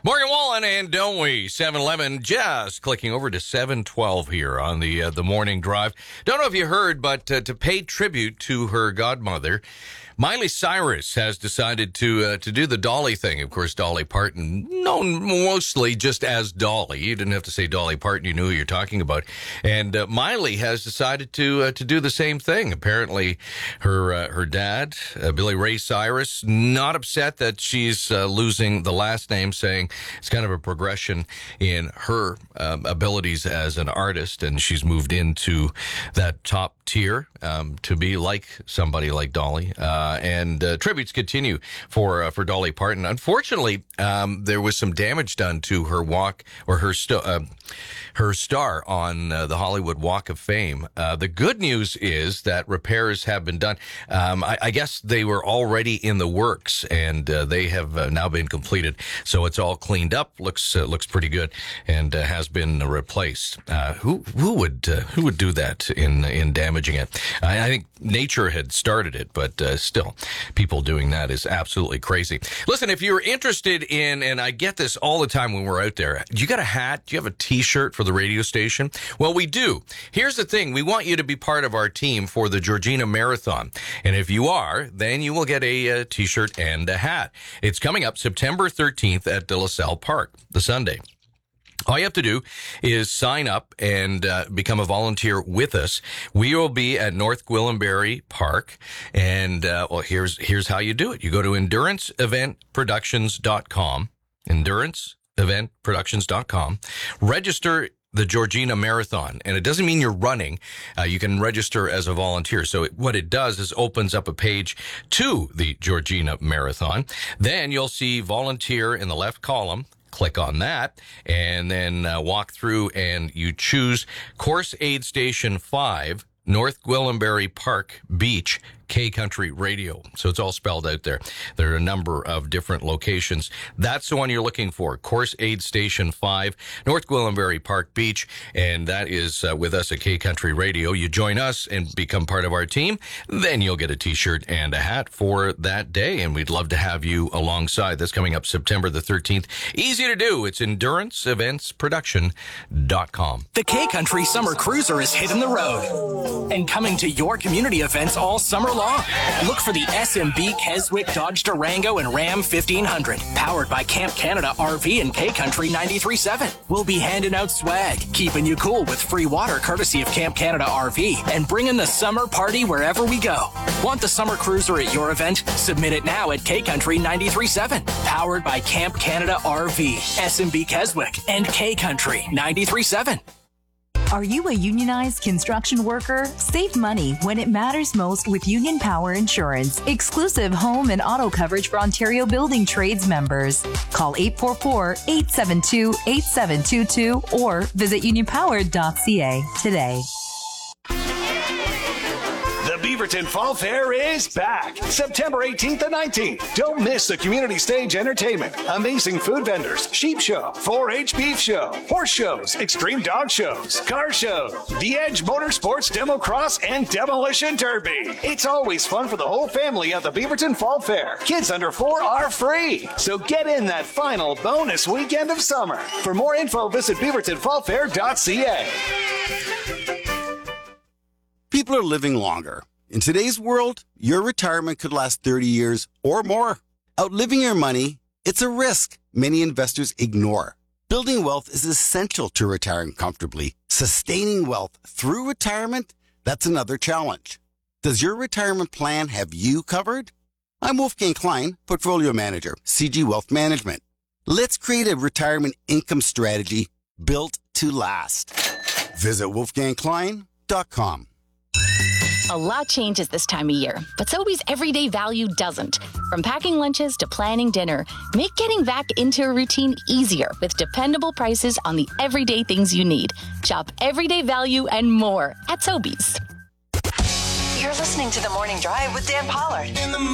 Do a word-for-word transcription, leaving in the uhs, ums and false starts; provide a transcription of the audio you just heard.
Morgan Wallen and don't we? seven eleven, just clicking over to seven twelve here on the uh, the morning drive. Don't know if you heard, but uh, to pay tribute to her godmother, Miley Cyrus has decided to uh, to do the Dolly thing. Of course, Dolly Parton, known mostly just as Dolly. You didn't have to say Dolly Parton; you knew who you're talking about. And uh, Miley has decided to uh, to do the same thing. Apparently, her uh, her dad, uh, Billy Ray Cyrus, not upset that she's uh, losing the last name, saying it's kind of a progression in her um, abilities as an artist, and she's moved into that top tier um, to be like somebody like Dolly. Uh, Uh, and uh, tributes continue for uh, for Dolly Parton. Unfortunately, um, there was some damage done to her walk or her st- uh, her star on uh, the Hollywood Walk of Fame. Uh, the good news is that repairs have been done. Um, I, I guess they were already in the works, and uh, they have uh, now been completed. So it's all cleaned up. looks uh, looks pretty good, and uh, has been replaced. Uh, who who would uh, who would do that in in damaging it? I, I think nature had started it, but uh, still, people doing that is absolutely crazy. Listen, if you're interested in, and I get this all the time when we're out there, do you got a hat? Do you have a t-shirt for the radio station? Well, we do. Here's the thing. We want you to be part of our team for the Georgina Marathon. And if you are, then you will get a, a t-shirt and a hat. It's coming up September thirteenth at De La Salle Park, the Sunday. All you have to do is sign up and uh, become a volunteer with us. We will be at North Gwillimbury Park, and uh, well, here's here's how you do it. You go to endurance event productions dot com, endurance event productions dot com, register the Georgina Marathon. And it doesn't mean you're running. Uh, you can register as a volunteer. So it, what it does is opens up a page to the Georgina Marathon. Then you'll see volunteer in the left column. Click on that and then uh, walk through, and you choose Course Aid Station five, North Gwillimbury Park Beach, K Country Radio. So it's all spelled out there. There are a number of different locations. That's the one you're looking for. Course Aid Station five, North Gwillimbury Park Beach. And that is uh, with us at K Country Radio. You join us and become part of our team. Then you'll get a t-shirt and a hat for that day. And we'd love to have you alongside. That's coming up September the thirteenth. Easy to do. It's endurance events production dot com. The K Country Summer Cruiser is hitting the road and coming to your community events all summer long. Look for the S M B Keswick Dodge Durango and Ram fifteen hundred, powered by Camp Canada R V and K Country ninety-three point seven. We'll be handing out swag, keeping you cool with free water courtesy of Camp Canada R V, and bringing the summer party wherever we go. Want the Summer Cruiser at your event? Submit it now at K Country ninety-three point seven, powered by Camp Canada R V, S M B Keswick, and K Country ninety-three point seven. Are you a unionized construction worker? Save money when it matters most with Union Power Insurance. Exclusive home and auto coverage for Ontario Building Trades members. Call eight four four, eight seven two, eight seven two two or visit union power dot c a today. The Beaverton Fall Fair is back September eighteenth and nineteenth. Don't miss the community stage entertainment, amazing food vendors, sheep show, four H beef show, horse shows, extreme dog shows, car shows, the Edge Motorsports Demo Cross, and Demolition Derby. It's always fun for the whole family at the Beaverton Fall Fair. Kids under four are free, so get in that final bonus weekend of summer. For more info, visit beaverton fall fair dot c a. People are living longer. In today's world, your retirement could last thirty years or more. Outliving your money, it's a risk many investors ignore. Building wealth is essential to retiring comfortably. Sustaining wealth through retirement, that's another challenge. Does your retirement plan have you covered? I'm Wolfgang Klein, Portfolio Manager, C G Wealth Management. Let's create a retirement income strategy built to last. Visit wolfgang klein dot com. A lot changes this time of year, but Sobeys everyday value doesn't. From packing lunches to planning dinner, make getting back into a routine easier with dependable prices on the everyday things you need. Shop everyday value and more at Sobeys. You're listening to The Morning Drive with Dan Pollard.